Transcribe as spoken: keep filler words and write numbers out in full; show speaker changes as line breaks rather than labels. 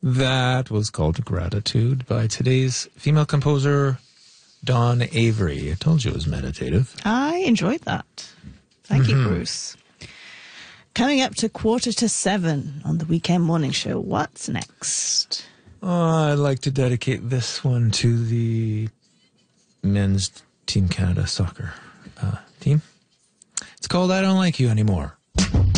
That was called Gratitude by today's female composer, Dawn Avery. I told you it was meditative.
I enjoyed that. Thank mm-hmm. you, Bruce. Coming up to quarter to seven on the Weekend Morning Show. What's next?
Uh, I'd like to dedicate this one to the men's Team Canada soccer uh, team. It's called I Don't Like You Anymore.